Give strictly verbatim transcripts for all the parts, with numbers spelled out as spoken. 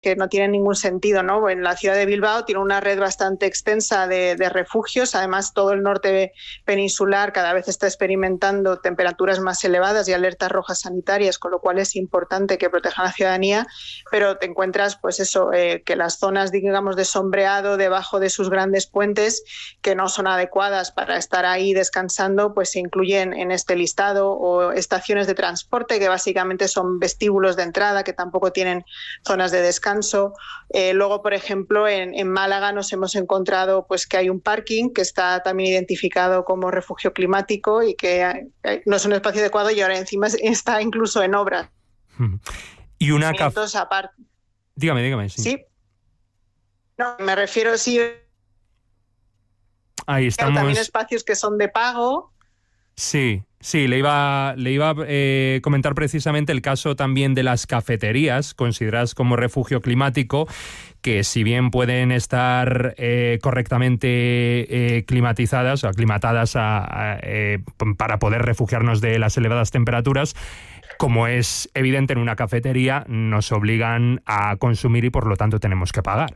que no tienen ningún sentido, ¿no? En la ciudad de Bilbao tiene una red bastante extensa de, de refugios, además todo el norte peninsular cada vez está experimentando temperaturas más elevadas y alertas rojas sanitarias, con lo cual es importante que protejan a la ciudadanía, pero te encuentras pues eso, eh, que las zonas, digamos, de sombreado debajo de sus grandes puentes, que no son adecuadas para estar ahí descansando, pues se incluyen en este listado, o estaciones de transporte que básicamente son vestíbulos de entrada que tampoco tienen zonas de descanso. Eh, luego, por ejemplo, en, en Málaga nos hemos encontrado pues que hay un parking que está también identificado como refugio climático y que eh, no es un espacio adecuado y ahora encima está incluso en obra. Y una caf... aparte. Dígame, dígame. Sí. ¿Sí? No, me refiero, sí. Ahí estamos. También espacios que son de pago. Sí, sí, le iba, le iba a eh, comentar precisamente el caso también de las cafeterías, consideradas como refugio climático, que si bien pueden estar eh, correctamente eh, climatizadas o aclimatadas a, a, eh, para poder refugiarnos de las elevadas temperaturas, como es evidente en una cafetería, nos obligan a consumir y por lo tanto tenemos que pagar.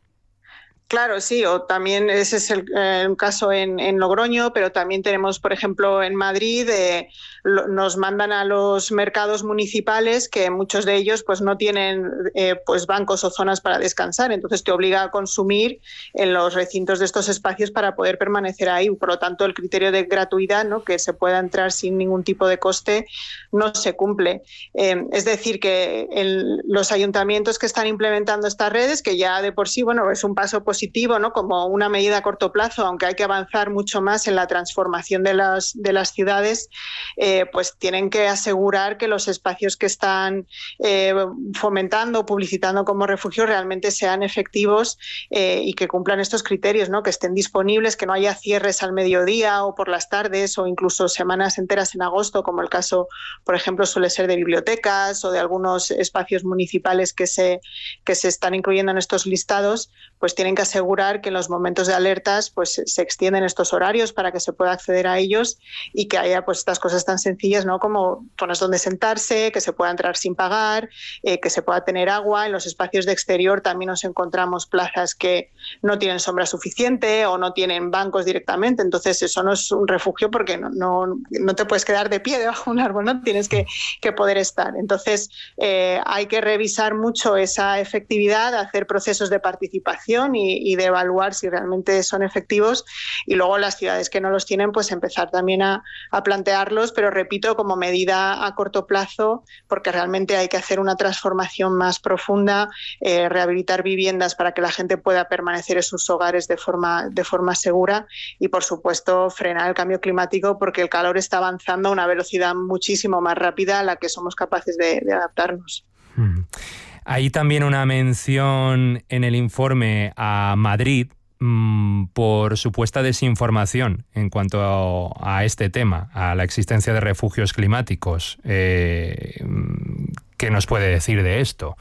Claro, sí, o también ese es el eh, caso en, en Logroño, pero también tenemos, por ejemplo, en Madrid, eh, lo, nos mandan a los mercados municipales que muchos de ellos pues no tienen eh, pues bancos o zonas para descansar, entonces te obliga a consumir en los recintos de estos espacios para poder permanecer ahí. Por lo tanto, el criterio de gratuidad, ¿no?, que se pueda entrar sin ningún tipo de coste, no se cumple. Eh, es decir, que el, los ayuntamientos que están implementando estas redes, que ya de por sí, bueno, es un paso positivo, positivo, ¿no?, como una medida a corto plazo, aunque hay que avanzar mucho más en la transformación de las, de las ciudades, eh, pues tienen que asegurar que los espacios que están eh, fomentando, publicitando como refugio realmente sean efectivos eh, y que cumplan estos criterios, ¿no?, que estén disponibles, que no haya cierres al mediodía o por las tardes o incluso semanas enteras en agosto, como el caso, por ejemplo, suele ser de bibliotecas o de algunos espacios municipales que se, que se están incluyendo en estos listados, pues tienen que asegurar que en los momentos de alertas pues se extienden estos horarios para que se pueda acceder a ellos y que haya pues estas cosas tan sencillas, ¿no?, como zonas donde sentarse, que se pueda entrar sin pagar, eh, que se pueda tener agua. En los espacios de exterior también nos encontramos plazas que no tienen sombra suficiente o no tienen bancos directamente, entonces eso no es un refugio porque no, no, no te puedes quedar de pie debajo de un árbol, ¿no?, tienes que, que poder estar. Entonces eh, hay que revisar mucho esa efectividad, hacer procesos de participación y y de evaluar si realmente son efectivos, y luego las ciudades que no los tienen pues empezar también a, a plantearlos, pero repito, como medida a corto plazo, porque realmente hay que hacer una transformación más profunda, eh, rehabilitar viviendas para que la gente pueda permanecer en sus hogares de forma, de forma segura y por supuesto frenar el cambio climático, porque el calor está avanzando a una velocidad muchísimo más rápida a la que somos capaces de, de adaptarnos. Hmm. Hay también una mención en el informe a Madrid mmm, por supuesta desinformación en cuanto a, a este tema, a la existencia de refugios climáticos. Eh, ¿Qué nos puede decir de esto?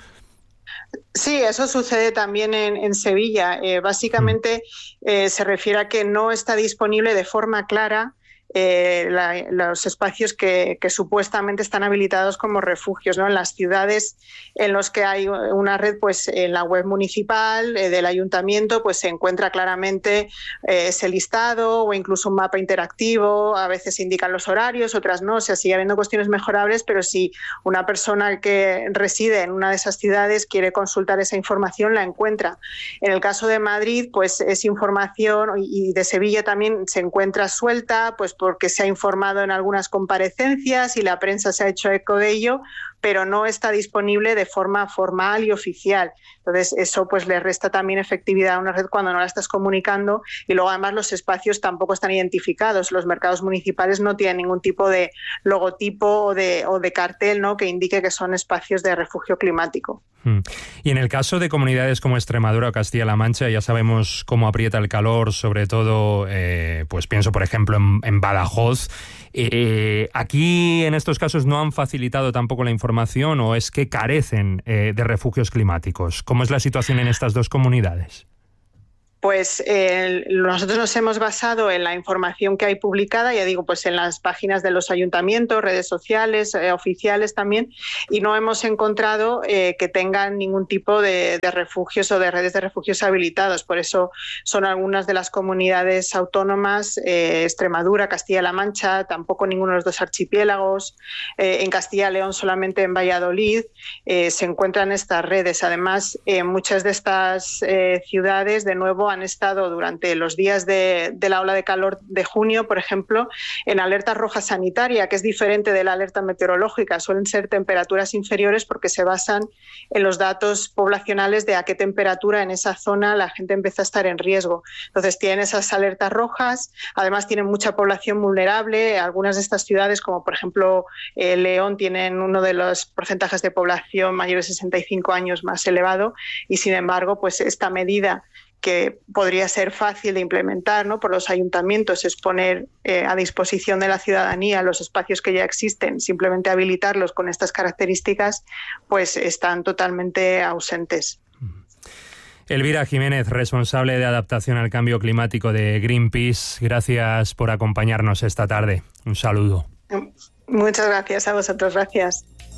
Sí, eso sucede también en, en Sevilla. Eh, básicamente eh, se refiere a que no está disponible de forma clara Eh, la, los espacios que, que supuestamente están habilitados como refugios, ¿no? En las ciudades en los que hay una red, pues en la web municipal eh, del ayuntamiento, pues se encuentra claramente eh, ese listado o incluso un mapa interactivo. A veces se indican los horarios, otras no. O sea, sigue habiendo cuestiones mejorables, pero si una persona que reside en una de esas ciudades quiere consultar esa información, la encuentra. En el caso de Madrid, pues es información, y de Sevilla también se encuentra suelta, pues porque se ha informado en algunas comparecencias y la prensa se ha hecho eco de ello, pero no está disponible de forma formal y oficial. Entonces, eso pues le resta también efectividad a una red cuando no la estás comunicando, y luego además los espacios tampoco están identificados. Los mercados municipales no tienen ningún tipo de logotipo o de, o de cartel, ¿no?, que indique que son espacios de refugio climático. Y en el caso de comunidades como Extremadura o Castilla-La Mancha, ya sabemos cómo aprieta el calor, sobre todo, eh, pues pienso por ejemplo en, en Badajoz. Eh, aquí en estos casos no han facilitado tampoco la información, o es que carecen eh, de refugios climáticos. ¿Cómo es la situación en estas dos comunidades? Pues eh, nosotros nos hemos basado en la información que hay publicada, ya digo, pues en las páginas de los ayuntamientos, redes sociales, eh, oficiales también, y no hemos encontrado eh, que tengan ningún tipo de, de refugios o de redes de refugios habilitados. Por eso son algunas de las comunidades autónomas, eh, Extremadura, Castilla-La Mancha, tampoco ninguno de los dos archipiélagos, eh, en Castilla-León solamente en Valladolid eh, se encuentran estas redes. Además, eh, muchas de estas eh, ciudades, de nuevo, han estado durante los días de, de la ola de calor de junio, por ejemplo, en alerta roja sanitaria, que es diferente de la alerta meteorológica. Suelen ser temperaturas inferiores porque se basan en los datos poblacionales de a qué temperatura en esa zona la gente empieza a estar en riesgo. Entonces tienen esas alertas rojas, además tienen mucha población vulnerable. Algunas de estas ciudades, como por ejemplo eh, León, tienen uno de los porcentajes de población mayor de sesenta y cinco años más elevado, y sin embargo, pues esta medida, que podría ser fácil de implementar, ¿no?, por los ayuntamientos, es poner eh, a disposición de la ciudadanía los espacios que ya existen, simplemente habilitarlos con estas características, pues están totalmente ausentes. Elvira Jiménez, responsable de adaptación al cambio climático de Greenpeace, gracias por acompañarnos esta tarde. Un saludo. Muchas gracias a vosotros, gracias.